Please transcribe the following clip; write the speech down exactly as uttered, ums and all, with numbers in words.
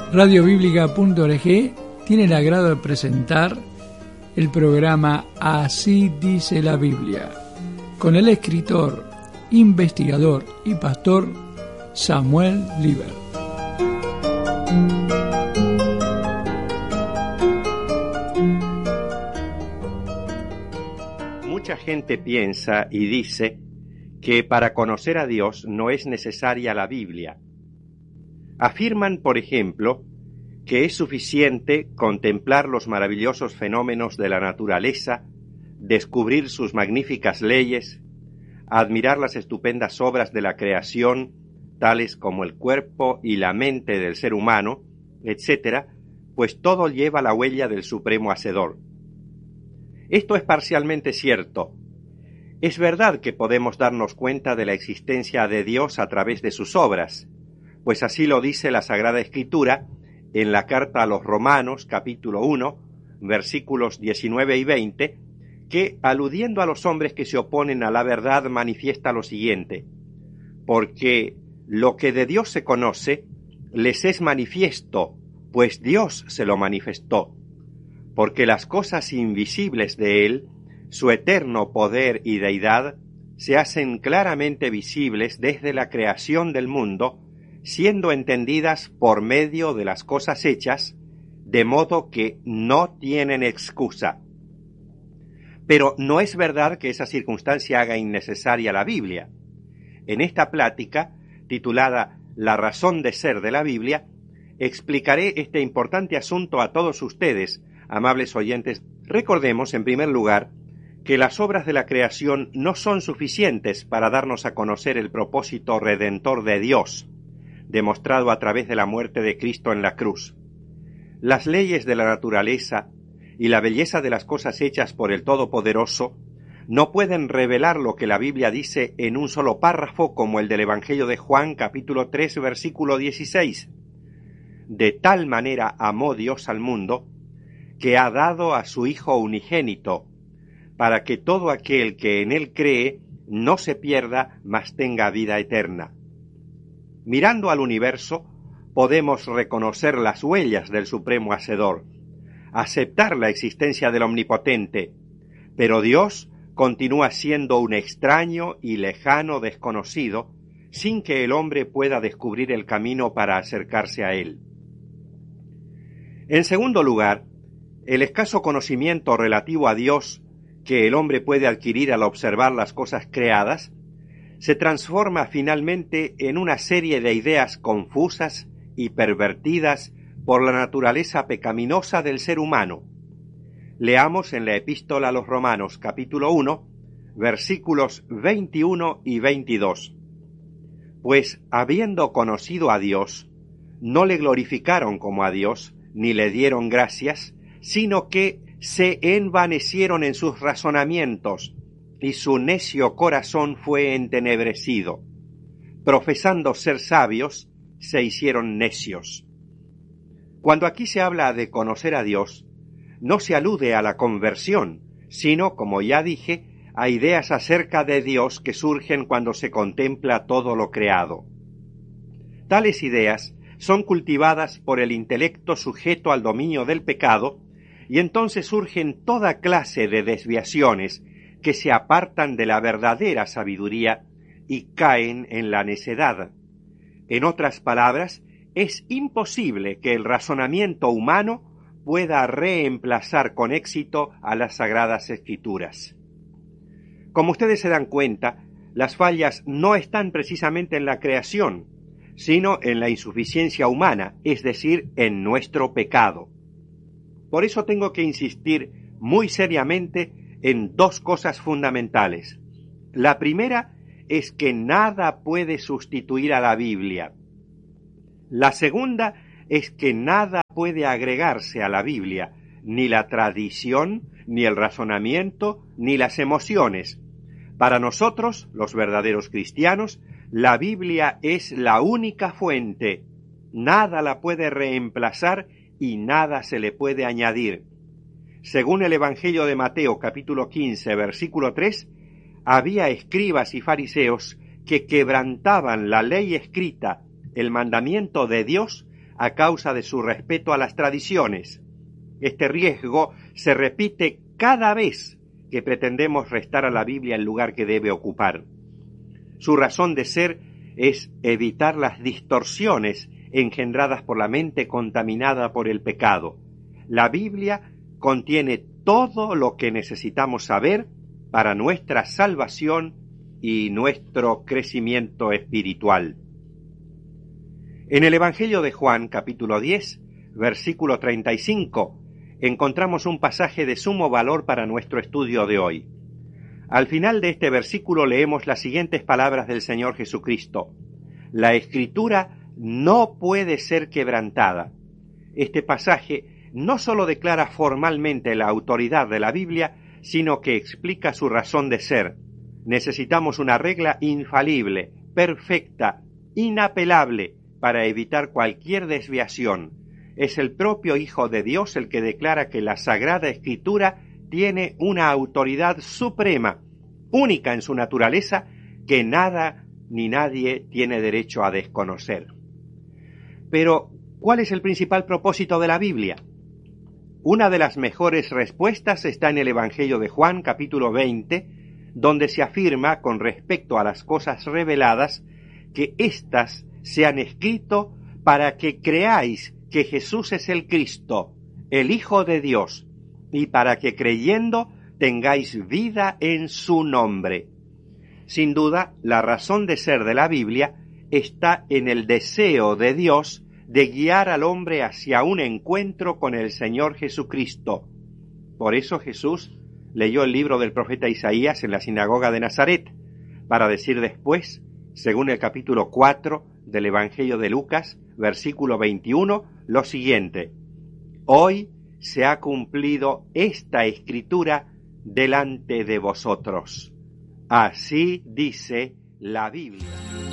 radio bíblica punto org tiene el agrado de presentar el programa Así dice la Biblia, con el escritor, investigador y pastor Samuel Liber. Mucha gente piensa y dice que para conocer a Dios no es necesaria la Biblia. Afirman, por ejemplo, que es suficiente contemplar los maravillosos fenómenos de la naturaleza, descubrir sus magníficas leyes, admirar las estupendas obras de la creación, tales como el cuerpo y la mente del ser humano, etcétera, pues todo lleva la huella del Supremo Hacedor. Esto es parcialmente cierto. Es verdad que podemos darnos cuenta de la existencia de Dios a través de sus obras, pues así lo dice la Sagrada Escritura en la carta a los Romanos, capítulo uno, versículos diecinueve y veinte, que, aludiendo a los hombres que se oponen a la verdad, manifiesta lo siguiente: porque lo que de Dios se conoce les es manifiesto, pues Dios se lo manifestó, porque las cosas invisibles de Él, su eterno poder y deidad, se hacen claramente visibles desde la creación del mundo, siendo entendidas por medio de las cosas hechas, de modo que no tienen excusa. Pero no es verdad que esa circunstancia haga innecesaria la Biblia. En esta plática, titulada La razón de ser de la Biblia, explicaré este importante asunto a todos ustedes, amables oyentes. Recordemos, en primer lugar, que las obras de la creación no son suficientes para darnos a conocer el propósito redentor de Dios, demostrado a través de la muerte de Cristo en la cruz. Las leyes de la naturaleza y la belleza de las cosas hechas por el Todopoderoso no pueden revelar lo que la Biblia dice en un solo párrafo, como el del Evangelio de Juan, capítulo tres, versículo dieciséis. De tal manera amó Dios al mundo, que ha dado a su Hijo unigénito, para que todo aquel que en Él cree no se pierda, mas tenga vida eterna. Mirando al universo, podemos reconocer las huellas del Supremo Hacedor, aceptar la existencia del Omnipotente, pero Dios continúa siendo un extraño y lejano desconocido, sin que el hombre pueda descubrir el camino para acercarse a Él. En segundo lugar, el escaso conocimiento relativo a Dios que el hombre puede adquirir al observar las cosas creadas, se transforma finalmente en una serie de ideas confusas y pervertidas por la naturaleza pecaminosa del ser humano. Leamos en la Epístola a los Romanos, capítulo uno, versículos veintiuno y veintidós. Pues, habiendo conocido a Dios, no le glorificaron como a Dios, ni le dieron gracias, sino que se envanecieron en sus razonamientos, y su necio corazón fue entenebrecido. Profesando ser sabios, se hicieron necios. Cuando aquí se habla de conocer a Dios, no se alude a la conversión, sino, como ya dije, a ideas acerca de Dios que surgen cuando se contempla todo lo creado. Tales ideas son cultivadas por el intelecto sujeto al dominio del pecado, y entonces surgen toda clase de desviaciones que se apartan de la verdadera sabiduría y caen en la necedad. En otras palabras, es imposible que el razonamiento humano pueda reemplazar con éxito a las Sagradas Escrituras. Como ustedes se dan cuenta, las fallas no están precisamente en la creación, sino en la insuficiencia humana, es decir, en nuestro pecado. Por eso tengo que insistir muy seriamente en dos cosas fundamentales. La primera es que nada puede sustituir a la Biblia. La segunda es que nada puede agregarse a la Biblia, ni la tradición, ni el razonamiento, ni las emociones. Para nosotros, los verdaderos cristianos, la Biblia es la única fuente. Nada la puede reemplazar y nada se le puede añadir. Según el Evangelio de Mateo, capítulo quince, versículo tres, había escribas y fariseos que quebrantaban la ley escrita, el mandamiento de Dios, a causa de su respeto a las tradiciones. Este riesgo se repite cada vez que pretendemos restar a la Biblia el lugar que debe ocupar. Su razón de ser es evitar las distorsiones engendradas por la mente contaminada por el pecado. La Biblia contiene todo lo que necesitamos saber para nuestra salvación y nuestro crecimiento espiritual. En el Evangelio de Juan, capítulo diez, versículo treinta y cinco, encontramos un pasaje de sumo valor para nuestro estudio de hoy. Al final de este versículo leemos las siguientes palabras del Señor Jesucristo: la Escritura no puede ser quebrantada. Este pasaje no solo declara formalmente la autoridad de la Biblia, sino que explica su razón de ser. Necesitamos una regla infalible, perfecta, inapelable, para evitar cualquier desviación. Es el propio Hijo de Dios el que declara que la Sagrada Escritura tiene una autoridad suprema, única en su naturaleza, que nada ni nadie tiene derecho a desconocer. Pero, ¿cuál es el principal propósito de la Biblia? Una de las mejores respuestas está en el Evangelio de Juan, capítulo veinte, donde se afirma con respecto a las cosas reveladas que éstas se han escrito para que creáis que Jesús es el Cristo, el Hijo de Dios, y para que creyendo tengáis vida en su nombre. Sin duda, la razón de ser de la Biblia está en el deseo de Dios de guiar al hombre hacia un encuentro con el Señor Jesucristo. Por eso Jesús leyó el libro del profeta Isaías en la sinagoga de Nazaret, para decir después, según el capítulo cuatro del Evangelio de Lucas, versículo veintiuno, lo siguiente: hoy se ha cumplido esta escritura delante de vosotros. Así dice la Biblia.